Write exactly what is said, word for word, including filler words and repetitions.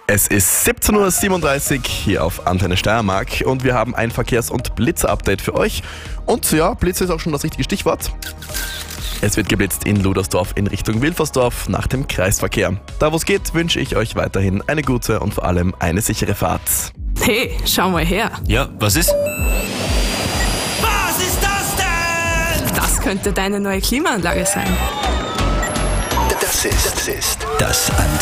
Es ist siebzehn Uhr siebenunddreißig hier auf Antenne Steiermark und wir haben ein Verkehrs- und Blitzer-Update für euch. Und ja, Blitzer ist auch schon das richtige Stichwort. Es wird geblitzt in Ludersdorf in Richtung Wilfersdorf nach dem Kreisverkehr. Da wo es geht, wünsche ich euch weiterhin eine gute und vor allem eine sichere Fahrt. Hey, schau mal her. Ja, was ist? Was ist das denn? Das könnte deine neue Klimaanlage sein. Das ist, das ist Das Antenne